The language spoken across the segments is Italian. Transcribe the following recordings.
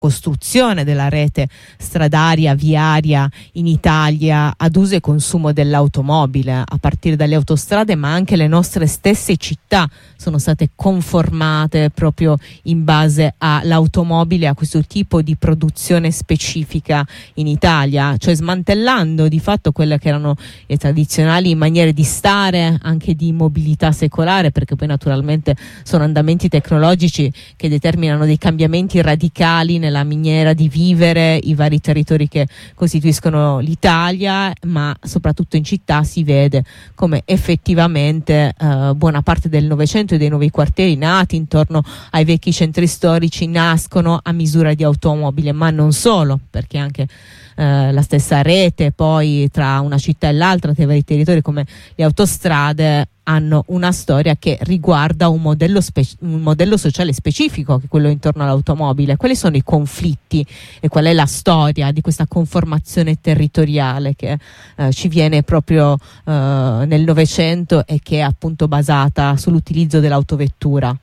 costruzione della rete stradaria, viaria in Italia ad uso e consumo dell'automobile, a partire dalle autostrade, ma anche le nostre stesse città sono state conformate proprio in base all'automobile, a questo tipo di produzione specifica in Italia, cioè smantellando di fatto quelle che erano le tradizionali maniere di stare, anche di mobilità secolare, perché poi naturalmente sono andamenti tecnologici che determinano dei cambiamenti radicali nella maniera di vivere i vari territori che costituiscono l'Italia, ma soprattutto in città si vede come effettivamente buona parte del Novecento e dei nuovi quartieri nati intorno ai vecchi centri storici nascono a misura di automobile, ma non solo, perché anche la stessa rete poi tra una città e l'altra, tra i vari territori come le autostrade, hanno una storia che riguarda un modello sociale specifico, che è quello intorno all'automobile. Quali sono i conflitti e qual è la storia di questa conformazione territoriale che ci viene proprio nel Novecento e che è appunto basata sull'utilizzo dell'autovettura?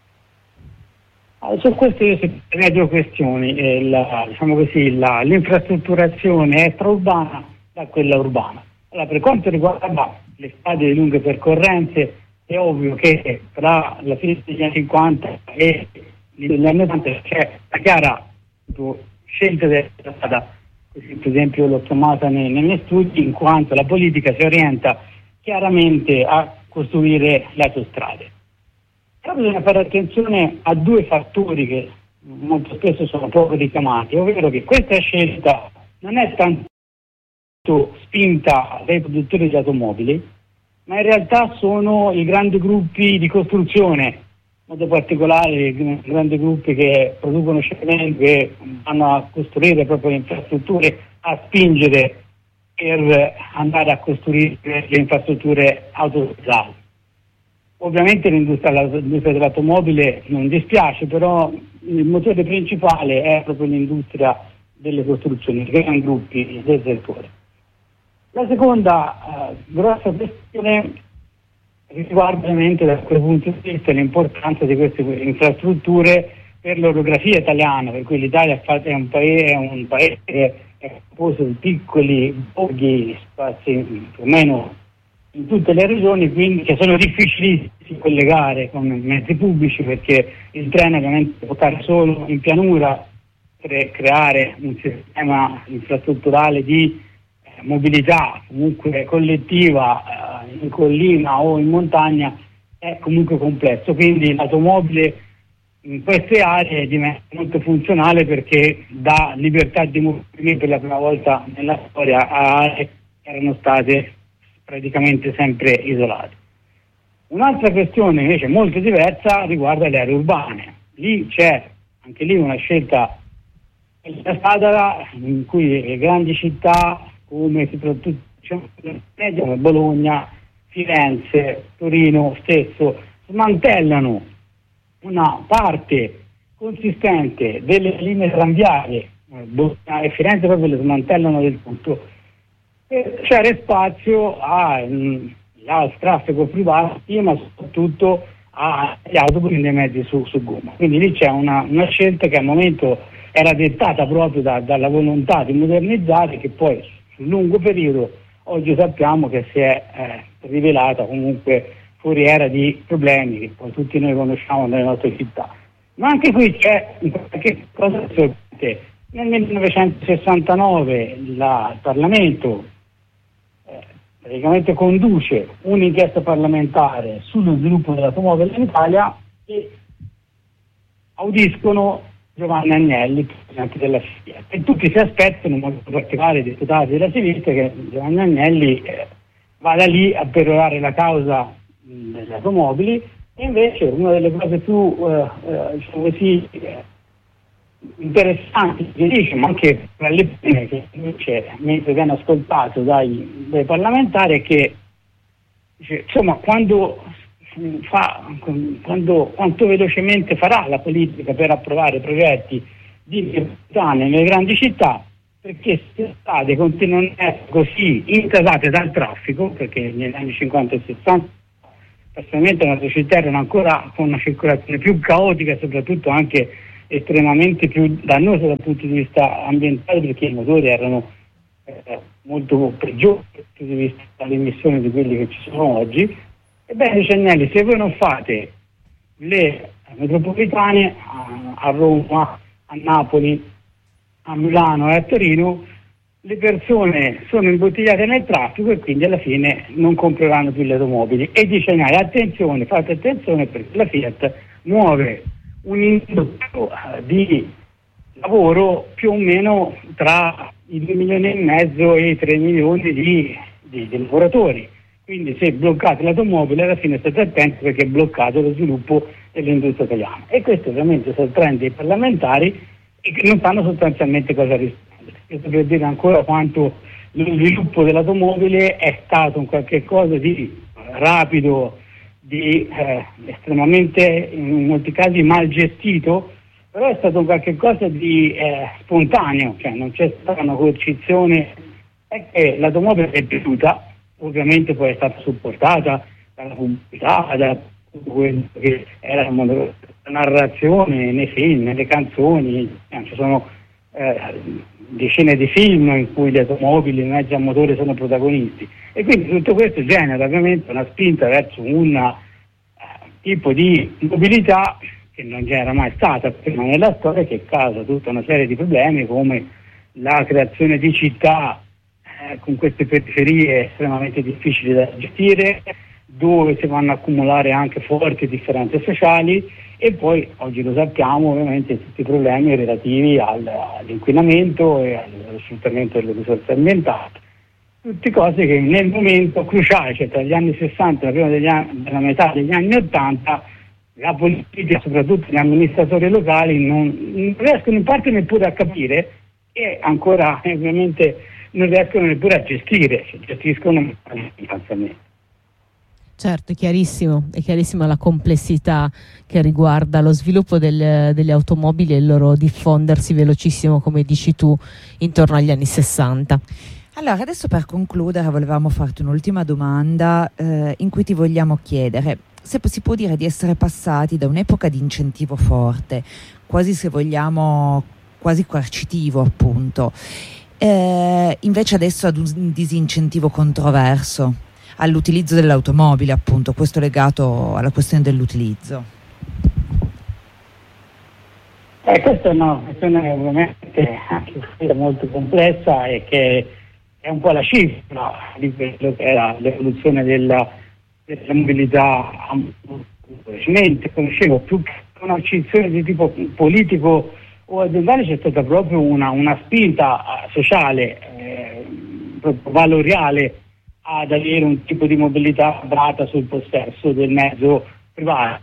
Su questo io separerei due questioni, diciamo così, l'infrastrutturazione extraurbana da quella urbana. Allora, per quanto riguarda le strade di lunghe percorrenze, è ovvio che tra la fine degli anni 50 e gli anni 80 c'è la chiara scelta della strada, così per esempio l'ho chiamata nei miei studi, in quanto la politica si orienta chiaramente a costruire le autostrade. Però bisogna fare attenzione a due fattori che molto spesso sono poco richiamati, ovvero che questa scelta non è tanto spinta dai produttori di automobili, ma in realtà sono i grandi gruppi di costruzione, in modo particolare i grandi gruppi che producono cemento, che vanno a costruire proprio le infrastrutture, a spingere per andare a costruire le infrastrutture autostradali. Ovviamente l'industria dell'automobile non dispiace, però il motore principale è proprio l'industria delle costruzioni, i grandi gruppi del settore. La seconda grossa questione riguarda ovviamente da quel punto di vista l'importanza di queste infrastrutture per l'orografia italiana, per cui l'Italia è un paese che è composto di piccoli borghi, spazi più o meno in tutte le regioni, quindi che sono difficili di collegare con i mezzi pubblici, perché il treno ovviamente può stare solo in pianura. Per creare un sistema infrastrutturale di mobilità comunque collettiva in collina o in montagna è comunque complesso, quindi l'automobile in queste aree diventa molto funzionale perché dà libertà di movimento per la prima volta nella storia a aree che erano state praticamente sempre isolate. Un'altra questione invece molto diversa riguarda le aree urbane. Lì c'è anche lì una scelta strada in cui le grandi città come soprattutto come Bologna, Firenze, Torino stesso smantellano una parte consistente delle linee tranviarie, Bologna e Firenze proprio le smantellano del tutto, per c'era spazio al traffico privato, ma soprattutto agli autobus e dei mezzi su gomma. Quindi lì c'è una scelta che al momento era dettata proprio dalla volontà di modernizzare, che poi sul lungo periodo oggi sappiamo che si è rivelata comunque foriera di problemi che poi tutti noi conosciamo nelle nostre città. Ma anche qui c'è qualche cosa sorprendente. Nel 1969 il Parlamento praticamente conduce un'inchiesta parlamentare sullo sviluppo dell'automobile in Italia e audiscono Giovanni Agnelli, presidente della FIAT, e tutti si aspettano, in modo particolare i deputati della sinistra, che Giovanni Agnelli vada lì a perorare la causa delle automobili, e invece una delle cose più diciamo così, interessanti che dice, ma anche tra le prime che invece mentre viene ascoltato dai parlamentari, è che dice, insomma, quanto velocemente farà la politica per approvare progetti di metropolitane nelle grandi città, perché le strade continuano a essere così intasate dal traffico, perché negli anni 50 e 60 personalmente le nostre città erano ancora con una circolazione più caotica e soprattutto anche estremamente più dannose dal punto di vista ambientale, perché i motori erano molto peggiori dal punto di vista delle emissioni di quelli che ci sono oggi. Ebbene, Agnelli, se voi non fate le metropolitane a Roma, a Napoli, a Milano e a Torino, le persone sono imbottigliate nel traffico e quindi alla fine non compreranno più le automobili. E dice: attenzione, fate attenzione, perché la Fiat muove un indotto di lavoro più o meno tra i 2 milioni e mezzo e i 3 milioni di lavoratori. Quindi se bloccate l'automobile, alla fine state attenti, perché bloccate lo sviluppo dell'industria italiana. E questo ovviamente sorprende i parlamentari, e che non sanno sostanzialmente cosa rispondere. Questo per dire ancora quanto lo sviluppo dell'automobile è stato un qualche cosa di rapido, di estremamente, in molti casi, mal gestito, però è stato un qualche cosa di spontaneo, cioè non c'è stata una coercizione. È che l'automobile è piaciuta, ovviamente poi è stata supportata dalla pubblicità, da tutto quello che era la narrazione nei film, nelle canzoni. Ci sono decine di film in cui le automobili, i mezzi a motore sono protagonisti, e quindi tutto questo genera ovviamente una spinta verso un tipo di mobilità che non c'era mai stata prima nella storia, che causa tutta una serie di problemi, come la creazione di città con queste periferie estremamente difficili da gestire, dove si vanno a accumulare anche forti differenze sociali, e poi oggi lo sappiamo ovviamente tutti i problemi relativi all'inquinamento e allo sfruttamento delle risorse ambientali. Tutte cose che nel momento cruciale, cioè tra gli anni 60 e prima della metà degli anni 80, la politica, soprattutto gli amministratori locali, non riescono in parte neppure a capire, e ancora ovviamente non riescono neppure a gestire, cioè gestiscono sostanzialmente. Certo, è chiarissima la complessità che riguarda lo sviluppo delle automobili e il loro diffondersi velocissimo, come dici tu, intorno agli anni 60. Allora, adesso per concludere volevamo farti un'ultima domanda in cui ti vogliamo chiedere se si può dire di essere passati da un'epoca di incentivo forte, quasi, se vogliamo, quasi coercitivo appunto, invece adesso ad un disincentivo controverso all'utilizzo dell'automobile, appunto, questo legato alla questione dell'utilizzo. Questa è una questione ovviamente anche molto complessa, e che è un po' la cifra di quello che era l'evoluzione della mobilità. Recentemente conoscevo, più che un'accensione di tipo politico o aziendale, c'è stata proprio una spinta sociale, proprio valoriale, ad avere un tipo di mobilità basata sul possesso del mezzo privato.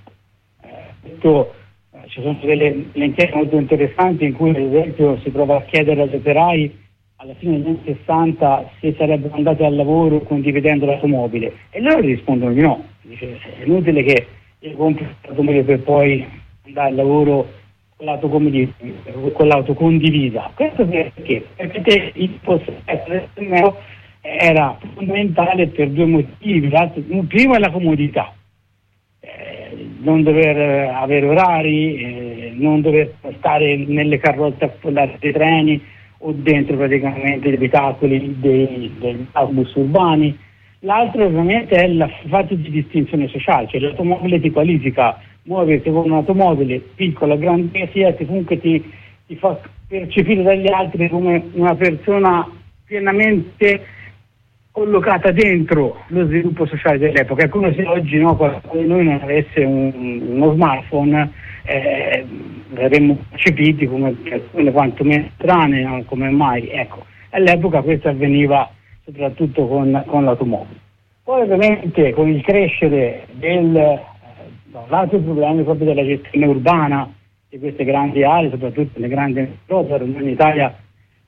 Ci sono delle inchieste molto interessanti in cui, ad esempio, si prova a chiedere agli operai alla fine degli anni 60 se sarebbero andati al lavoro condividendo l'automobile, e loro rispondono di no. Dice: è inutile che io compri l'automobile per poi andare al lavoro con l'auto condivisa. Questo perché? Perché il possesso del mezzo era fondamentale per due motivi. Il primo è la comodità, non dover avere orari, non dover stare nelle carrozze affollate dei treni o dentro praticamente gli abitacoli degli autobus urbani. L'altro ovviamente è il fatto di distinzione sociale, cioè l'automobile ti qualifica. Muoversi con un'automobile piccola o grande che sia, comunque ti fa percepire dagli altri come una persona pienamente collocata dentro lo sviluppo sociale dell'epoca. È come se oggi qualcuno di noi non avesse uno smartphone, verremmo percepiti come persone quantomeno strane, no? Come mai? Ecco, all'epoca questo avveniva soprattutto con l'automobile. Poi ovviamente con il crescere l'altro problema proprio della gestione urbana di queste grandi aree, soprattutto nelle grandi metropoli. Noi in Italia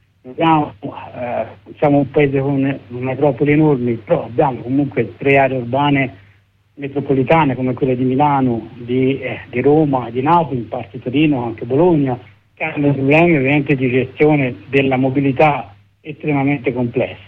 siamo un paese con metropoli enormi, però abbiamo comunque 3 aree urbane metropolitane come quelle di Milano, di Roma, di Napoli, in parte Torino, anche Bologna, che hanno problemi ovviamente di gestione della mobilità estremamente complessi.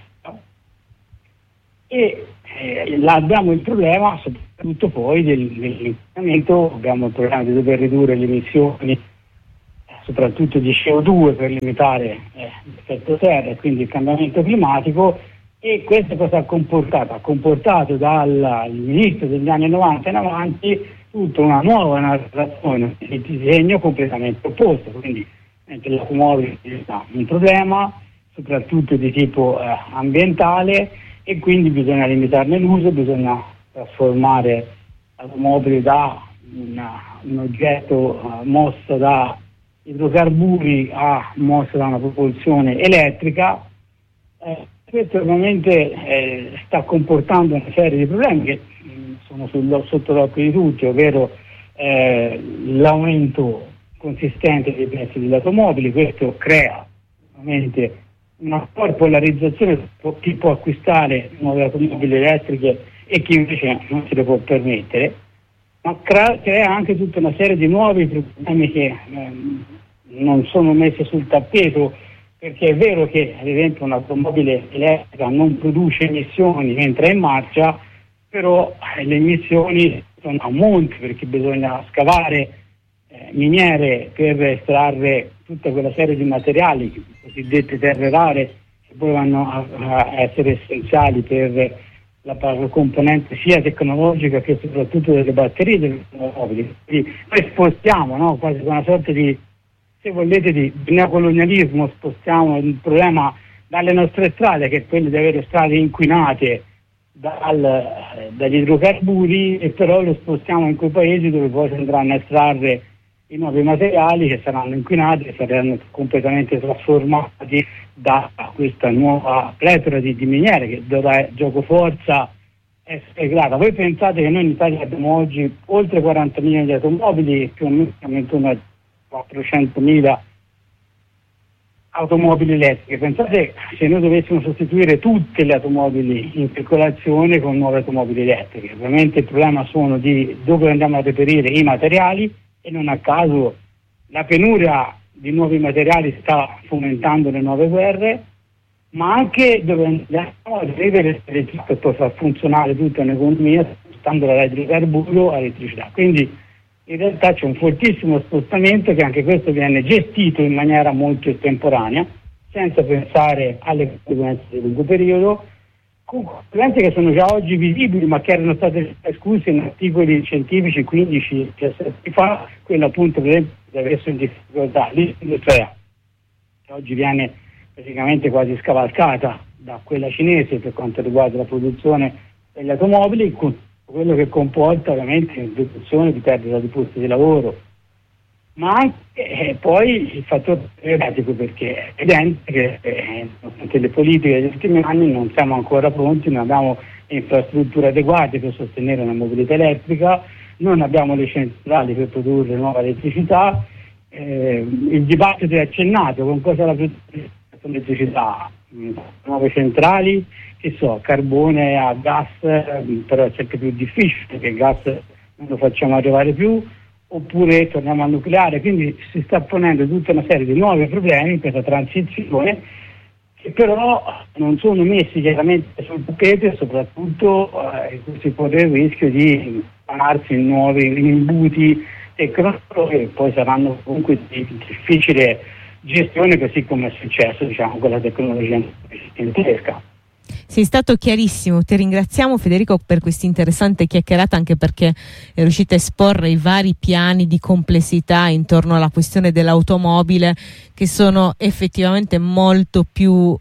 E là abbiamo il problema soprattutto poi dell'inquinamento, abbiamo il problema di dover ridurre le emissioni soprattutto di CO2 per limitare l'effetto serra e quindi il cambiamento climatico. E questo cosa ha comportato? Ha comportato dall'inizio degli anni 90 in avanti tutta una nuova narrazione di disegno completamente opposto, quindi mentre l'automobile è un problema soprattutto di tipo ambientale, e quindi bisogna limitarne l'uso, bisogna trasformare l'automobile da un oggetto mosso da idrocarburi a mosso da una propulsione elettrica. Questo ovviamente sta comportando una serie di problemi che sono sotto l'occhio di tutti, ovvero l'aumento consistente dei prezzi delle automobili. Questo crea ovviamente una forte polarizzazione tra chi può acquistare nuove automobili elettriche e chi invece non se le può permettere, ma crea anche tutta una serie di nuovi problemi che non sono messi sul tappeto, perché è vero che ad esempio un'automobile elettrica non produce emissioni mentre è in marcia, però le emissioni sono a monte, perché bisogna scavare miniere per estrarre tutta quella serie di materiali, cosiddette terre rare, che poi vanno a essere essenziali per la componente sia tecnologica che soprattutto delle batterie delle automobili. Quindi noi spostiamo, no? Quasi una sorta di, se volete, di neocolonialismo, spostiamo il problema dalle nostre strade, che è quello di avere strade inquinate dagli idrocarburi, e però lo spostiamo in quei paesi dove poi si andranno a estrarre i nuovi materiali che saranno inquinati e saranno completamente trasformati da questa nuova pletora di miniere che dovrà gioco forza essere creata. Voi pensate che noi in Italia abbiamo oggi oltre 40 milioni di automobili, più o meno intorno a 400.000 automobili elettriche. Pensate se noi dovessimo sostituire tutte le automobili in circolazione con nuove automobili elettriche. Ovviamente il problema sono di dove andiamo a reperire i materiali, e non a caso la penuria di nuovi materiali sta fomentando le nuove guerre, ma anche dove andiamo a reperire l'elettricità per poi far funzionare tutta un'economia spostandola da idrocarburo a elettricità. Quindi in realtà c'è un fortissimo spostamento, che anche questo viene gestito in maniera molto estemporanea, senza pensare alle conseguenze di lungo periodo, con conseguenze che sono già oggi visibili, ma che erano state discusse in articoli scientifici 15-17 anni fa, quello appunto per esempio di aver messo in difficoltà l'industria, che oggi viene praticamente quasi scavalcata da quella cinese per quanto riguarda la produzione delle automobili, con quello che comporta ovviamente riduzione di perdita di posti di lavoro, ma anche poi il fattore pratico, perché è evidente che nonostante le politiche degli ultimi anni non siamo ancora pronti, non abbiamo infrastrutture adeguate per sostenere una mobilità elettrica, non abbiamo le centrali per produrre nuova elettricità. Il dibattito è accennato: con cosa la elettricità? Nuove centrali, che so, carbone a gas, però è sempre più difficile perché il gas non lo facciamo arrivare più, oppure torniamo al nucleare. Quindi si sta ponendo tutta una serie di nuovi problemi in questa transizione, che però non sono messi chiaramente sul tappeto, e soprattutto si corre il rischio di impanarsi in nuovi imbuti tecnologici che poi saranno comunque di difficile gestione, così come è successo con la tecnologia tedesca. Sei stato chiarissimo, ti ringraziamo Federico per questa interessante chiacchierata, anche perché è riuscito a esporre i vari piani di complessità intorno alla questione dell'automobile, che sono effettivamente molto più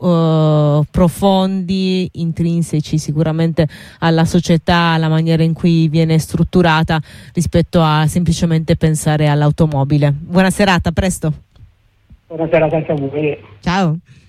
profondi, intrinseci sicuramente alla società, alla maniera in cui viene strutturata, rispetto a semplicemente pensare all'automobile. Buona serata, a presto. Buona serata anche a voi. Ciao.